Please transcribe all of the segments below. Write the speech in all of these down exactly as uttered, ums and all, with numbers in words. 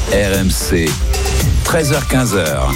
R M C, treize heures quinze,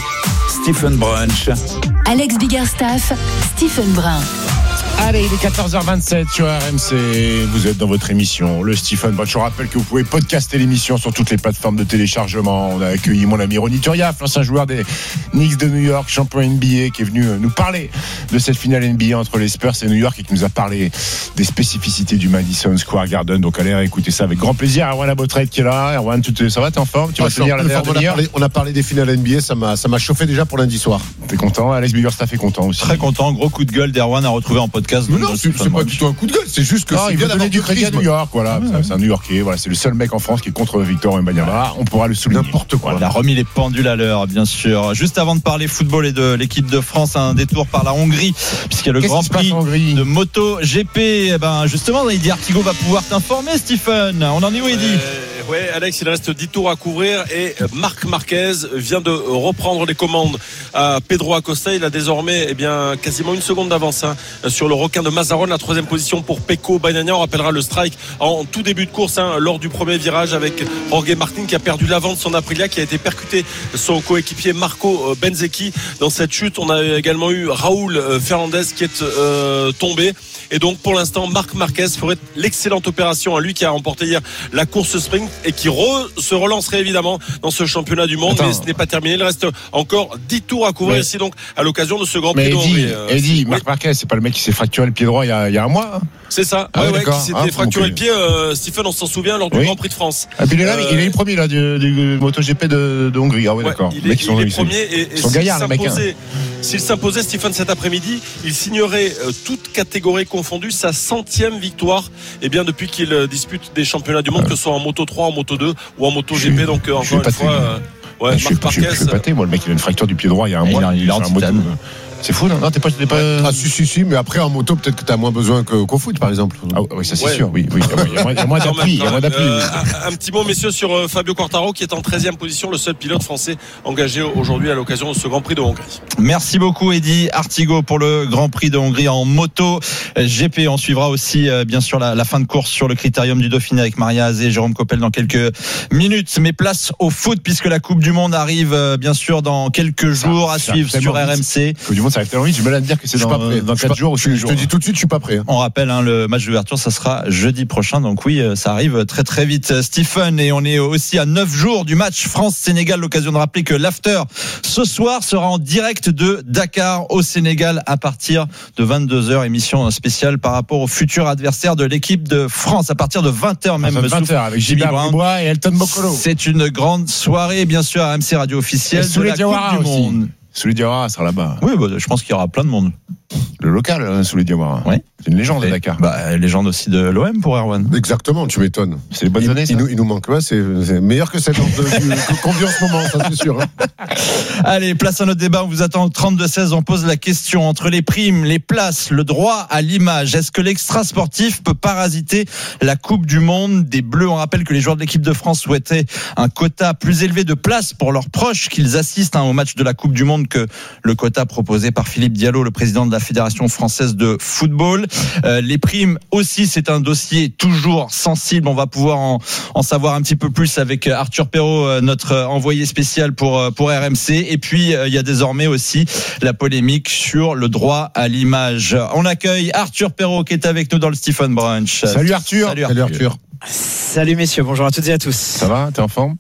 Stephen Brunch. Alex Biggerstaff, Stephen Brun. Allez, il est quatorze heures vingt-sept sur R M C. Vous êtes dans votre émission, le Stephen Brunch. Je rappelle que vous pouvez podcaster l'émission sur toutes les plateformes de téléchargement. On a accueilli mon ami Ronny Turiaf, l'ancien joueur des Knicks de New York, champion N B A, qui est venu nous parler de cette finale N B A entre les Spurs et New York et qui nous a parlé des spécificités du Madison Square Garden. Donc allez écouter ça avec grand plaisir. Erwan Abotreit qui est là. Erwan, tout, ça va, t'es en forme? Tu vas tenir la dernière demi-heure? On a parlé des finales N B A, ça m'a, ça m'a chauffé déjà pour lundi soir. T'es content? Alex Biggerstaff est content aussi. Très content. Gros coup de gueule d'Erwan à retrouver en podcast. Mais non, c'est, c'est pas du tout un coup de gueule, c'est juste que non, c'est il bien veut donner du crédit à New York, voilà. Ah, c'est, c'est un New Yorkais, voilà. C'est le seul mec en France qui est contre Victor Wembanyama. On pourra le souligner. N'importe quoi. Il a remis les pendules à l'heure, bien sûr. Juste avant de parler football et de l'équipe de France, un détour par la Hongrie, puisqu'il y a le Qu'est-ce Grand Prix de Moto G P. Eh ben, justement, Eddy Artigo va pouvoir t'informer, Stephen. On en est où, Eddy? euh, Ouais, Alex, il reste dix tours à couvrir et Marc Marquez vient de reprendre les commandes à Pedro Acosta. Il a désormais, eh bien, quasiment une seconde d'avance hein, sur le requin de Mazarone. La troisième position pour Pecco Bagnaia. On rappellera le strike en tout début de course hein, lors du premier virage avec Jorge Martin qui a perdu l'avant de son Aprilia, qui a été percuté son coéquipier Marco Benzecchi. Dans cette chute, on a également eu Raúl Fernandez qui est euh, tombé. Et donc pour l'instant, Marc Marquez ferait l'excellente opération à lui qui a remporté hier la course sprint et qui re, se relancerait évidemment dans ce championnat du monde. Attends. Mais ce n'est pas terminé. Il reste encore dix tours à couvrir mais, ici donc à l'occasion de ce Grand Prix de Hongrie. Eddy, Marc Marquez, c'est pas le mec qui s'est fracturé le pied droit il y a, il y a un mois hein? C'est ça, ah ouais, ouais, ouais, qui s'était ah, fracturé okay. le pied. Euh, Stephen, on s'en souvient lors du oui. Grand Prix de France. Ah, puis il est là, euh, il est le premier là du, du MotoGP de, de Hongrie. Ah ouais, ouais d'accord. Il est, il est premier et, et s'il s'imposait, s'il s'imposait Stephen cet après-midi, il signerait euh, toute catégorie confondue sa centième victoire. Et bien depuis qu'il euh, dispute des championnats du monde, ah. que ce soit en Moto trois, en Moto deux ou en MotoGP. Donc euh, encore une fois. Euh, Ouais, je Marc Marquez. Je suis épaté, moi, le mec, il a une fracture du pied droit il y a un mois. Il, il, il est en titane. C'est fou, non, non t'es pas, t'es pas... Ah, si, si, si, mais après, en moto, peut-être que t'as moins besoin que, qu'au foot, par exemple. Ah, oui, ça, c'est ouais. sûr, oui, oui. Il y a moins, il y a moins d'appui, il y a moins d'appui. Euh, un, un petit mot, messieurs, sur euh, Fabio Quartararo, qui est en treizième position, le seul pilote français engagé aujourd'hui à l'occasion de ce Grand Prix de Hongrie. Merci beaucoup, Eddy Artigo, pour le Grand Prix de Hongrie en moto G P. On suivra aussi, euh, bien sûr, la, la fin de course sur le Critérium du Dauphiné avec Maria Azé et Jérôme Coppel dans quelques minutes. Mais place au foot, puisque la Coupe du Monde arrive, euh, bien sûr, dans quelques jours ça, à suivre sur R M C. La Coupe du Monde, ça arrive tellement vite, j'ai mal à dire que c'est dans, dans quatre jours ou six jours. Je te dis tout de suite, je suis pas prêt. On rappelle, hein, le match d'ouverture, ça sera jeudi prochain. Donc oui, ça arrive très très vite, Stephen. Et on est aussi à neuf jours du match France-Sénégal. L'occasion de rappeler que l'after ce soir sera en direct de Dakar au Sénégal à partir de vingt-deux heures. Émission spéciale par rapport au futur adversaire de l'équipe de France à partir de vingt heures même. vingt heures avec Jimmy Brown et Elton Mokolo. C'est une grande soirée, bien sûr, à R M C Radio officielle de la Coupe du Monde. Souli Diawara sera là-bas. Oui, bah, je pense qu'il y aura plein de monde. Le local, hein, Souli Diawara. Oui. C'est une légende à Dakar. Bah, légende aussi de l'O M pour Erwan. Exactement, tu m'étonnes. C'est les bonnes il, années, ça. Il nous, il nous manque, ouais, c'est, c'est meilleur que cette qu'on vit en ce moment, ça c'est sûr. Hein. Allez, place à notre débat. On vous attend au trente-deux seize. On pose la question entre les primes, les places, le droit à l'image. Est-ce que l'extra sportif peut parasiter la Coupe du Monde des Bleus? On rappelle que les joueurs de l'équipe de France souhaitaient un quota plus élevé de places pour leurs proches qu'ils assistent hein, au match de la Coupe du Monde que le quota proposé par Philippe Diallo, le président de la Fédération française de football. Euh, les primes aussi, c'est un dossier toujours sensible. On va pouvoir en, en savoir un petit peu plus avec Arthur Perrault, notre envoyé spécial pour, pour R M C. Et puis, euh, il y a désormais aussi la polémique sur le droit à l'image. On accueille Arthur Perrault qui est avec nous dans le Stephen Brunch. Salut Arthur. Salut Arthur. Salut Arthur. Salut messieurs, bonjour à toutes et à tous. Ça va, t'es en forme?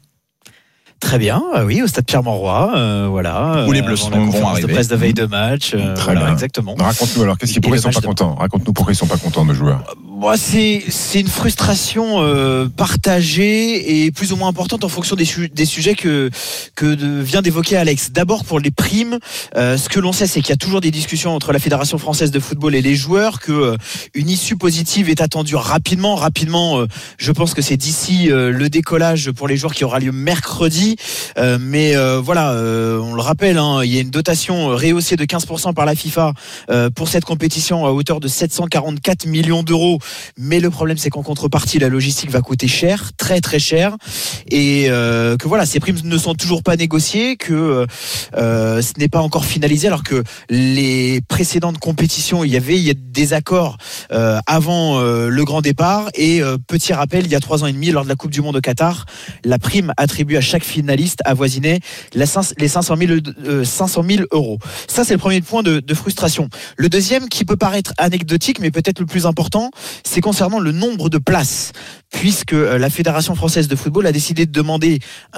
Très bien, euh, oui, au stade Pierre-Mauroy, euh, voilà. Où les Bleus sont la conférence arriver. de presse de veille de match. Euh, Très voilà, bien. Exactement. Raconte-nous alors, qu'est-ce qui pourquoi ils sont pas contents? Raconte-nous pourquoi ils sont pas contents nos joueurs. Moi, c'est c'est une frustration euh, partagée et plus ou moins importante en fonction des, su- des sujets que que de, vient d'évoquer Alex. D'abord pour les primes, euh, ce que l'on sait, c'est qu'il y a toujours des discussions entre la Fédération française de football et les joueurs, que euh, une issue positive est attendue rapidement. Rapidement, euh, je pense que c'est d'ici euh, le décollage pour les joueurs qui aura lieu mercredi. Euh, mais euh, voilà, euh, on le rappelle, hein, il y a une dotation rehaussée de quinze pour cent par la FIFA euh, pour cette compétition à hauteur de sept cent quarante-quatre millions d'euros. Mais le problème, c'est qu'en contrepartie, la logistique va coûter cher, très très cher. et euh, que voilà, ces primes ne sont toujours pas négociées, que euh, ce n'est pas encore finalisé, alors que les précédentes compétitions, il y avait, il y a des accords euh, avant euh, le grand départ. Et euh, petit rappel, il y a trois ans et demi, lors de la Coupe du Monde au Qatar, la prime attribuée à chaque finaliste avoisinait la, les cinq cent mille euros. Ça, c'est le premier point de, de frustration. Le deuxième, qui peut paraître anecdotique, mais peut-être le plus important, c'est concernant le nombre de places, puisque la Fédération française de football a décidé de demander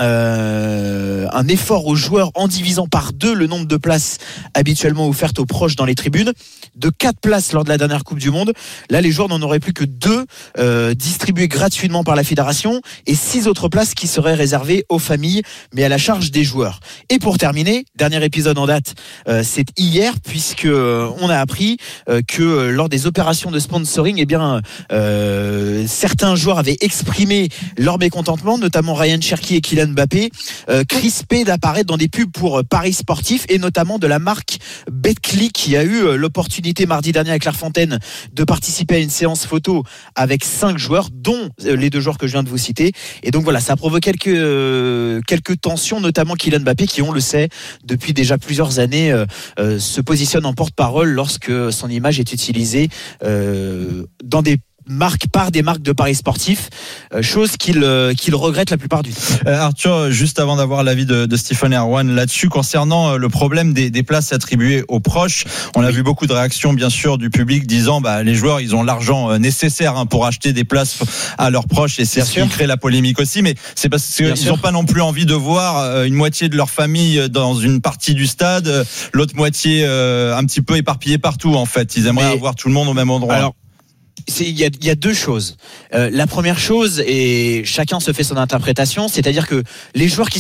euh, un effort aux joueurs en divisant par deux le nombre de places habituellement offertes aux proches dans les tribunes. De quatre places lors de la dernière Coupe du Monde, là les joueurs n'en auraient plus que deux euh, distribuées gratuitement par la Fédération, et six autres places qui seraient réservées aux familles, mais à la charge des joueurs. Et pour terminer, dernier épisode en date, euh, c'est hier, puisque euh, on a appris euh, que euh, lors des opérations de sponsoring, eh bien euh, certains joueurs avaient exprimé leur mécontentement, notamment Ryan Cherki et Kylian Mbappé, euh, crispés d'apparaître dans des pubs pour euh, paris sportifs, et notamment de la marque Betclic, qui a eu euh, l'opportunité mardi dernier à Clairefontaine de participer à une séance photo avec cinq joueurs, dont euh, les deux joueurs que je viens de vous citer. Et donc voilà, ça provoque quelques euh, quelques tensions, notamment Kylian Mbappé, qui, on le sait, depuis déjà plusieurs années euh, euh, se positionne en porte-parole lorsque son image est utilisée euh, dans des marque par des marques de paris sportifs, euh, chose qu'il euh, qu'il regrette la plupart du temps. Euh, Arthur, juste avant d'avoir l'avis de, de Stephen Erwan là-dessus, concernant euh, le problème des, des places attribuées aux proches, on a vu beaucoup de réactions bien sûr du public disant bah les joueurs ils ont l'argent euh, nécessaire hein, pour acheter des places à leurs proches, et c'est bien ce sûr qui crée la polémique aussi, mais c'est parce qu'ils n'ont pas non plus envie de voir euh, une moitié de leur famille dans une partie du stade, euh, l'autre moitié euh, un petit peu éparpillée partout en fait. Ils aimeraient mais, avoir tout le monde au même endroit. Alors, il y a, y a deux choses. Euh, la première chose, et chacun se fait son interprétation, c'est-à-dire que les joueurs qui